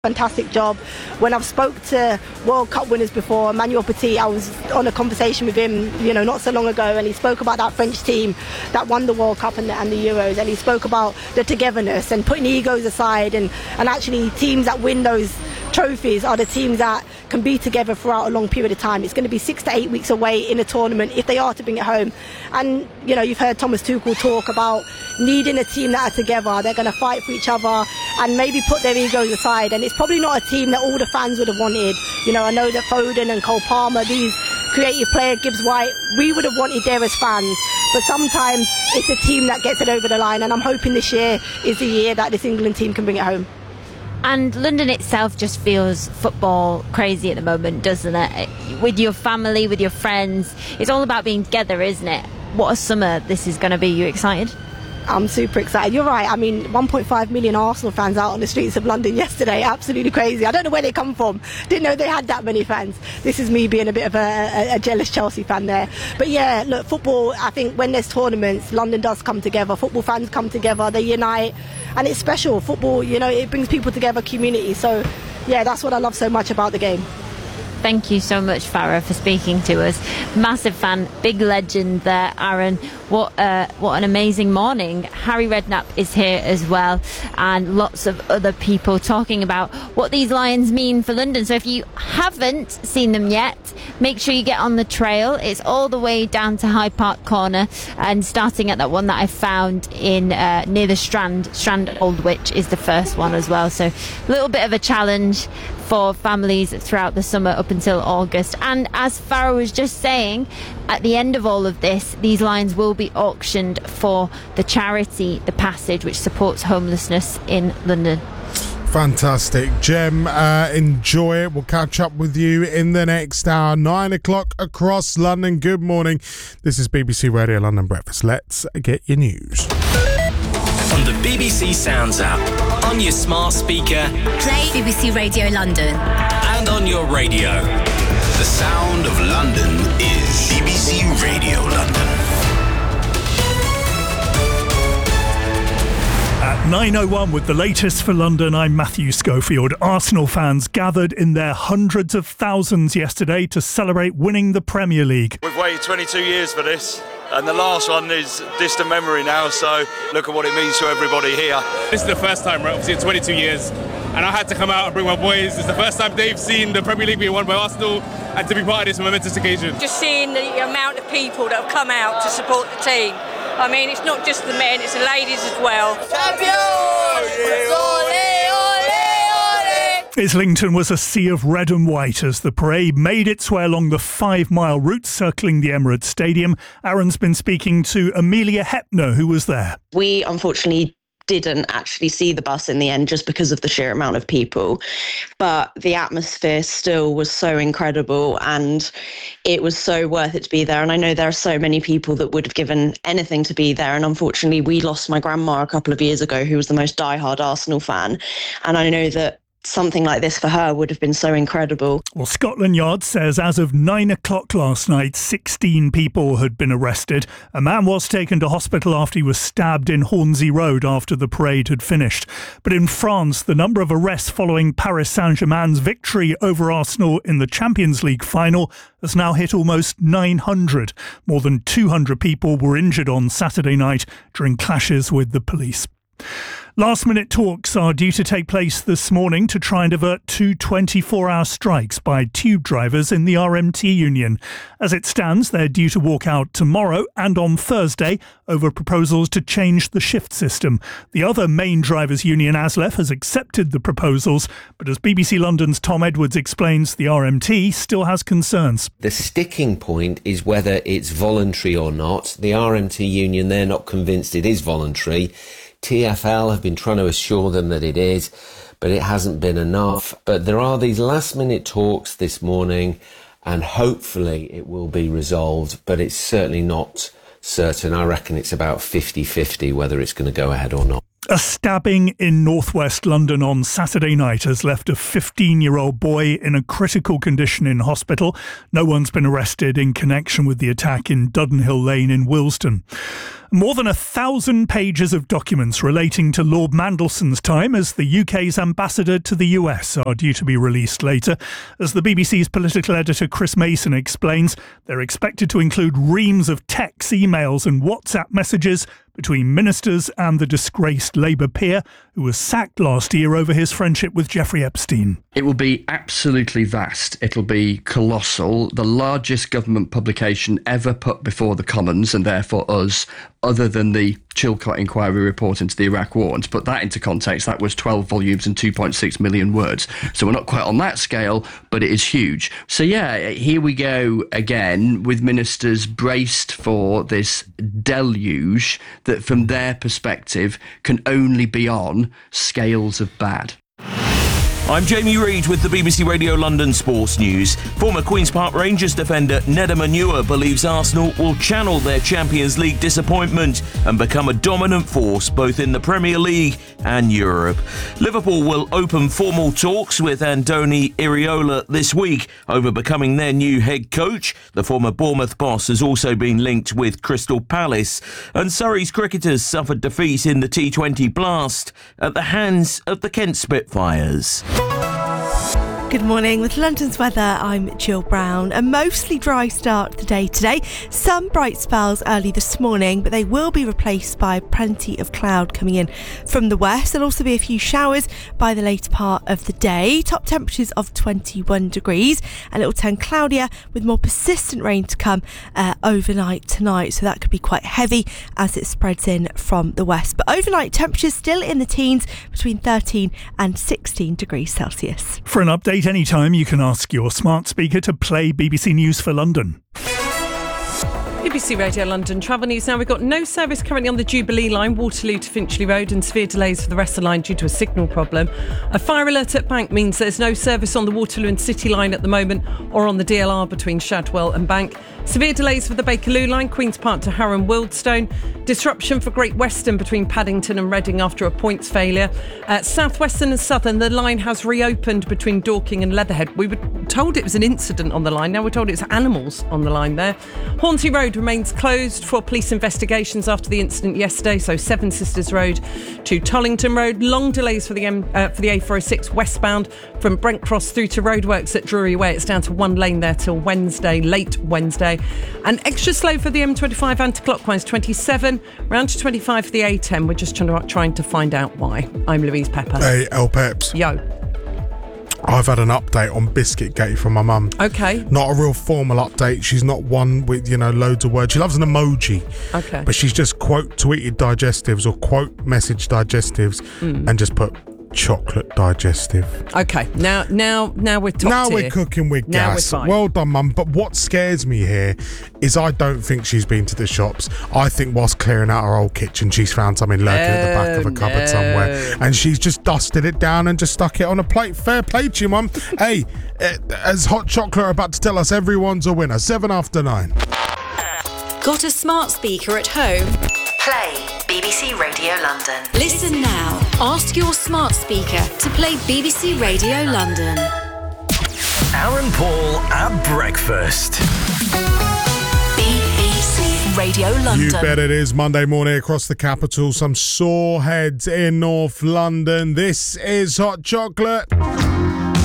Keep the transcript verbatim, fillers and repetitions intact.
Fantastic job. When I've spoke to World Cup winners before, Emmanuel Petit, I was on a conversation with him, you know, not so long ago, and he spoke about that French team that won the World Cup and the, and the Euros, and he spoke about the togetherness and putting egos aside, and, and actually teams that win those trophies are the teams that can be together throughout a long period of time. It's going to be six to eight weeks away in a tournament if they are to bring it home. And, you know, you've heard Thomas Tuchel talk about needing a team that are together. They're going to fight for each other and maybe put their egos aside. And it's probably not a team that all the fans would have wanted. You know, I know that Foden and Cole Palmer, these creative players, Gibbs White, we would have wanted there as fans. But sometimes it's a team that gets it over the line. And I'm hoping this year is the year that this England team can bring it home. And London itself just feels football crazy at the moment, doesn't it? With your family, with your friends, it's all about being together, isn't it? What a summer this is going to be. You excited? I'm super excited. You're right. I mean, one point five million Arsenal fans out on the streets of London yesterday. Absolutely crazy. I don't know where they come from. Didn't know they had that many fans. This is me being a bit of a, a, a jealous Chelsea fan there. But yeah, look, football, I think when there's tournaments, London does come together. Football fans come together. They unite. And it's special. Football, you know, it brings people together, community. So yeah, that's what I love so much about the game. Thank you so much, Farah, for speaking to us. Massive fan, big legend there, Aaron. What uh, what an amazing morning. Harry Redknapp is here as well, and lots of other people talking about what these Lions mean for London. So if you haven't seen them yet, make sure you get on the trail. It's all the way down to Hyde Park Corner, and starting at that one that I found in uh, near the Strand, Strand Aldwych is the first one as well. So a little bit of a challenge for families throughout the summer up until August. And as Farah was just saying, at the end of all of this, these Lions will be auctioned for the charity The Passage, which supports homelessness in London. Fantastic. Jem, uh, enjoy it. We'll catch up with you in the next hour, nine o'clock across London. Good morning. This is B B C Radio London Breakfast. Let's get your news. On the B B C Sounds app, on your smart speaker, play B B C Radio London, and on your radio. The sound of London is B B C Radio London. At nine oh one with the latest for London, I'm Matthew Schofield. Arsenal fans gathered in their hundreds of thousands yesterday to celebrate winning the Premier League. We've waited twenty-two years for this, and the last one is distant memory now, so look at what it means to everybody here. This is the first time, right, obviously in twenty-two years, and I had to come out and bring my boys. It's the first time they've seen the Premier League being won by Arsenal, and to be part of this momentous occasion. Just seeing the amount of people that have come out to support the team. I mean, it's not just the men, it's the ladies as well. Islington was a sea of red and white as the parade made its way along the five-mile route circling the Emirates Stadium. Aaron's been speaking to Amelia Hepner, who was there. We unfortunately didn't actually see the bus in the end just because of the sheer amount of people, but the atmosphere still was so incredible and it was so worth it to be there. And I know there are so many people that would have given anything to be there, and unfortunately we lost my grandma a couple of years ago, who was the most diehard Arsenal fan, and I know that something like this for her would have been so incredible. Well, Scotland Yard says as of nine o'clock last night, sixteen people had been arrested. A man was taken to hospital after he was stabbed in Hornsey Road after the parade had finished. But in France, the number of arrests following Paris Saint-Germain's victory over Arsenal in the Champions League final has now hit almost nine hundred. More than two hundred people were injured on Saturday night during clashes with the police. Last-minute talks are due to take place this morning to try and avert two twenty-four hour strikes by tube drivers in the R M T union. As it stands, they're due to walk out tomorrow and on Thursday over proposals to change the shift system. The other main drivers' union, ASLEF, has accepted the proposals, but as B B C London's Tom Edwards explains, the R M T still has concerns. The sticking point is whether it's voluntary or not. The R M T union, they're not convinced it is voluntary. T F L have been trying to assure them that it is, but it hasn't been enough. But there are these last-minute talks this morning, and hopefully it will be resolved, but it's certainly not certain. I reckon it's about fifty-fifty whether it's going to go ahead or not. A stabbing in northwest London on Saturday night has left a fifteen-year-old boy in a critical condition in hospital. No one's been arrested in connection with the attack in Dudenhill Lane in Willesden. More than a thousand pages of documents relating to Lord Mandelson's time as the U K's ambassador to the U S are due to be released later. As the B B C's political editor Chris Mason explains, they're expected to include reams of texts, emails and WhatsApp messages between ministers and the disgraced Labour peer who was sacked last year over his friendship with Jeffrey Epstein. It will be absolutely vast. It'll be colossal. The largest government publication ever put before the Commons, and therefore us, other than the Chilcot Inquiry report into the Iraq War. And to put that into context, that was twelve volumes and two point six million words. So we're not quite on that scale, but it is huge. So yeah, here we go again with ministers braced for this deluge that from their perspective can only be on scales of bad. I'm Jamie Reid with the B B C Radio London Sports News. Former Queen's Park Rangers defender Nedum Onuoha believes Arsenal will channel their Champions League disappointment and become a dominant force both in the Premier League and Europe. Liverpool will open formal talks with Andoni Iraola this week over becoming their new head coach. The former Bournemouth boss has also been linked with Crystal Palace. And Surrey's cricketers suffered defeat in the T twenty Blast at the hands of the Kent Spitfires. Good morning. With London's weather, I'm Jill Brown. A mostly dry start to the day today. Some bright spells early this morning, but they will be replaced by plenty of cloud coming in from the west. There'll also be a few showers by the later part of the day. Top temperatures of twenty-one degrees, and it will turn cloudier with more persistent rain to come uh, overnight tonight. So that could be quite heavy as it spreads in from the west. But overnight temperatures still in the teens, between thirteen and sixteen degrees Celsius. For an update anytime, you can ask your smart speaker to play B B C News for London. B B C Radio London travel news now. We've got no service currently on the Jubilee line, Waterloo to Finchley Road, and severe delays for the rest of the line due to a signal problem. A fire alert at Bank means there's no service on the Waterloo and City line at the moment, or on the D L R between Shadwell and Bank. Severe delays for the Bakerloo line, Queen's Park to Harrow and Wildstone. Disruption for Great Western between Paddington and Reading after a points failure. Uh, South Western and Southern, the line has reopened between Dorking and Leatherhead. We were told it was an incident on the line. Now we're told it's animals on the line there. Hornsey Road remains closed for police investigations after the incident yesterday. So Seven Sisters Road to Tollington Road. Long delays for the M, uh, for the A four oh six westbound from Brent Cross through to roadworks at Drury Way. It's down to one lane there till Wednesday, late Wednesday. And extra slow for the M twenty-five anti-clockwise twenty-seven, round to twenty-five for the A ten. We're just trying to, trying to find out why. I'm Louise Pepper. Hey, El Peps. Yo. I've had an update on Biscuit Gate from my mum. Okay. Not a real formal update. She's not one with, you know, loads of words. She loves an emoji. Okay. But she's just quote tweeted digestives or quote message digestives Mm. and just put chocolate digestive. Okay, now now now we're top Now tier. we're cooking with Now gas. we're fine. Well done, Mum. But what scares me here is I don't think she's been to the shops. I think whilst clearing out her old kitchen, she's found something lurking at the back of a cupboard no. somewhere, and she's just dusted it down and just stuck it on a plate. Fair play to you, Mum. Hey, eh, as Hot Chocolate are about to tell us, everyone's a winner. Seven after nine. Got a smart speaker at home? Play B B C Radio London. Listen now. Ask your smart speaker to play B B C Radio London. Aaron Paul at breakfast. B B C Radio London. You bet it is. Monday morning across the capital. Some sore heads in North London. This is Hot Chocolate.